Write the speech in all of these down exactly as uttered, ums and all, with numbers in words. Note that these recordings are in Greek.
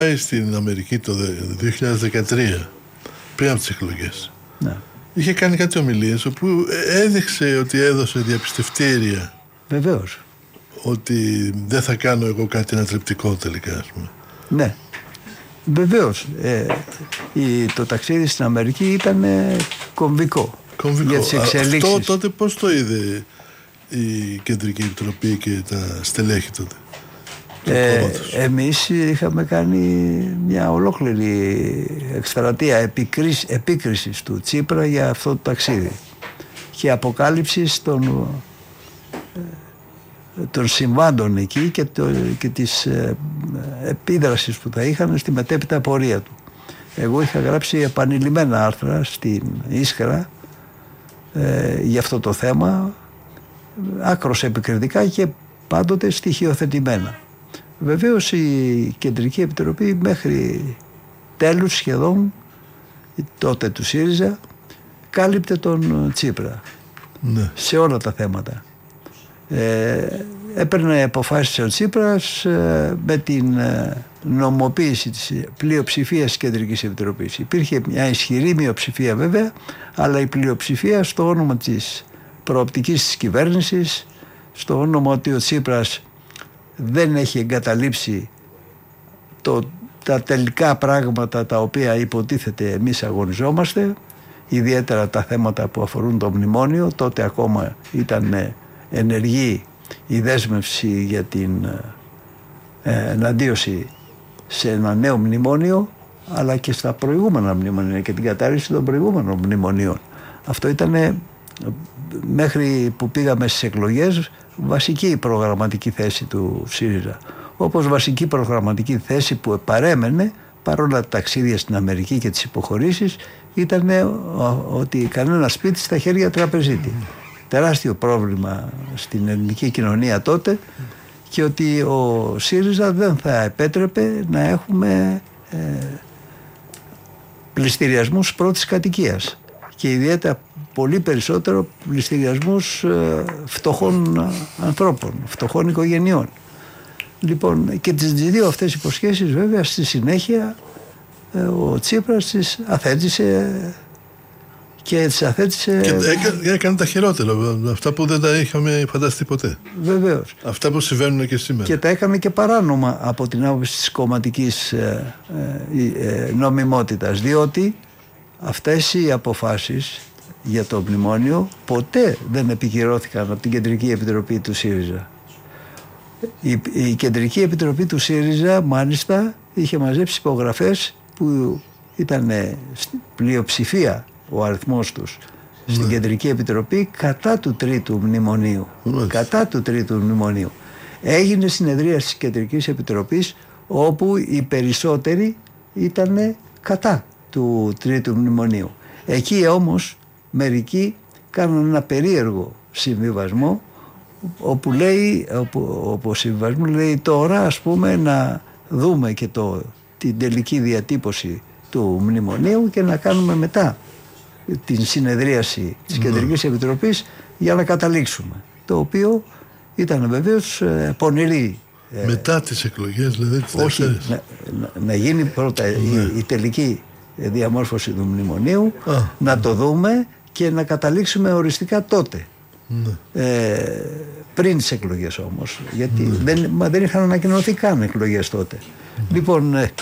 στην Αμερική το δύο χιλιάδες δεκατρία, πριν από τις εκλογές. Ναι. Είχε κάνει κάτι ομιλίες όπου έδειξε ότι έδωσε διαπιστευτήρια. Βεβαίως. Ότι δεν θα κάνω εγώ κάτι ανατρεπτικό τελικά, ας πούμε. Ναι. Βεβαίως. Ε, η, το ταξίδι στην Αμερική ήταν ε, κομβικό. Κομβικό. Για τις εξελίξεις. Αυτό τότε πώς το είδε η Κεντρική Επιτροπή και τα στελέχη τότε? Ε, εμείς είχαμε κάνει μια ολόκληρη εκστρατεία επικρίση, επίκρισης του Τσίπρα για αυτό το ταξίδι και αποκάλυψης των, των συμβάντων εκεί και, το, και της ε, επίδρασης που θα είχαν στη μετέπειτα πορεία του. Εγώ είχα γράψει επανειλημμένα άρθρα στην Ίσκρα ε, για αυτό το θέμα, άκρως επικριτικά και πάντοτε στοιχειοθετημένα. Βεβαίως η Κεντρική Επιτροπή μέχρι τέλους σχεδόν τότε του ΣΥΡΙΖΑ κάλυπτε τον Τσίπρα, ναι, σε όλα τα θέματα. Ε, έπαιρνε αποφάσεις ο Τσίπρας ε, με την ε, νομοποίηση της πλειοψηφίας της Κεντρικής Επιτροπής. Υπήρχε μια ισχυρή μειοψηφία βέβαια, αλλά η πλειοψηφία στο όνομα της προοπτικής της κυβέρνησης, στο όνομα ότι ο Τσίπρας δεν έχει εγκαταλείψει το, τα τελικά πράγματα τα οποία υποτίθεται εμείς αγωνιζόμαστε, ιδιαίτερα τα θέματα που αφορούν το μνημόνιο. Τότε ακόμα ήταν ενεργή η δέσμευση για την ε, εναντίωση σε ένα νέο μνημόνιο, αλλά και στα προηγούμενα μνημονία και την κατάρριση των προηγούμενων μνημονίων. Αυτό ήταν μέχρι που πήγαμε στις εκλογές βασική προγραμματική θέση του ΣΥΡΙΖΑ, όπως βασική προγραμματική θέση που παρέμενε παρόλα τα ταξίδια στην Αμερική και τις υποχωρήσεις ήταν ότι κανένα σπίτι στα χέρια τραπεζίτη. Τεράστιο πρόβλημα στην ελληνική κοινωνία τότε, και ότι ο ΣΥΡΙΖΑ δεν θα επέτρεπε να έχουμε ε, πληστηριασμούς πρώτης κατοικίας και ιδιαίτερα πολύ περισσότερο πληστηριασμούς ε, φτωχών ανθρώπων, φτωχών οικογενειών. Λοιπόν, και τις δύο αυτές υποσχέσεις βέβαια στη συνέχεια ε, ο Τσίπρας τις αθέτησε και τις αθέτησε... Και έκανε τα χειρότερα, αυτά που δεν τα είχαμε φανταστεί ποτέ. Βεβαίως. Αυτά που συμβαίνουν και σήμερα. Και τα έκανε και παράνομα από την άποψη της κομματικής ε, ε, ε, νομιμότητας, διότι αυτές οι αποφάσεις για το μνημόνιο ποτέ δεν επικυρώθηκαν από την Κεντρική Επιτροπή του ΣΥΡΙΖΑ. Η, η Κεντρική Επιτροπή του ΣΥΡΙΖΑ μάλιστα είχε μαζέψει υπογραφές που ήταν πλειοψηφία ο αριθμός τους στην, ναι, Κεντρική Επιτροπή κατά του τρίτου μνημονίου. Ναι. Κατά του τρίτου μνημονίου. Έγινε συνεδρία της Κεντρικής Επιτροπής όπου οι περισσότεροι ήταν κατά του τρίτου μνημονίου. Εκεί όμως μερικοί κάνουν ένα περίεργο συμβιβασμό όπου λέει, όπου, όπου ο συμβιβασμό λέει τώρα ας πούμε να δούμε και το, την τελική διατύπωση του μνημονίου και να κάνουμε μετά την συνεδρίαση της mm. Κεντρικής Επιτροπής για να καταλήξουμε, το οποίο ήταν βεβαίως ε, πονηρή. Μετά τις εκλογές δηλαδή τις όχι, να, να, να γίνει πρώτα mm. η, η τελική διαμόρφωση του μνημονίου, ah. να το δούμε και να καταλήξουμε οριστικά τότε. Mm. Ε, πριν τις εκλογές όμως, γιατί mm. δεν, μα δεν είχαν ανακοινωθεί καν εκλογές τότε. Mm. Λοιπόν, ε,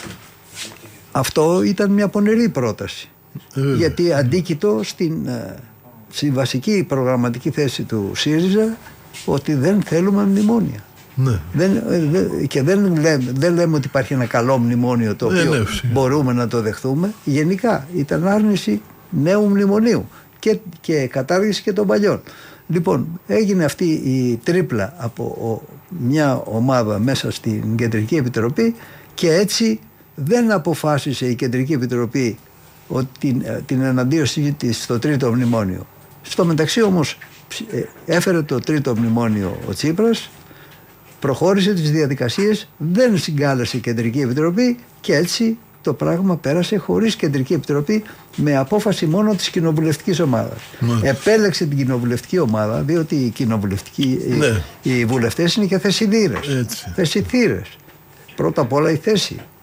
αυτό ήταν μια πονηρή πρόταση. Mm. Γιατί αντίκειτο στην, ε, στη βασική προγραμματική θέση του ΣΥΡΙΖΑ ότι δεν θέλουμε μνημόνια. Ναι. Δεν, δε, και δεν λέμε, δεν λέμε ότι υπάρχει ένα καλό μνημόνιο το οποίο ναι, ναι, μπορούμε να το δεχθούμε. Γενικά ήταν άρνηση νέου μνημονίου και, και κατάργηση και των παλιών. Λοιπόν, έγινε αυτή η τρίπλα από ο, μια ομάδα μέσα στην Κεντρική Επιτροπή και έτσι δεν αποφάσισε η Κεντρική Επιτροπή ότι την, την εναντίωσή της στο τρίτο μνημόνιο. Στο μεταξύ όμως έφερε το τρίτο μνημόνιο ο Τσίπρας, προχώρησε τις διαδικασίες, δεν συγκάλεσε η Κεντρική Επιτροπή και έτσι το πράγμα πέρασε χωρίς Κεντρική Επιτροπή με απόφαση μόνο της κοινοβουλευτικής ομάδας. Ναι. Επέλεξε την κοινοβουλευτική ομάδα διότι οι, κοινοβουλευτικοί, ναι. οι, οι βουλευτές είναι και θεσιδήρες. Θεσιδήρες. Πρώτα απ' όλα η θέση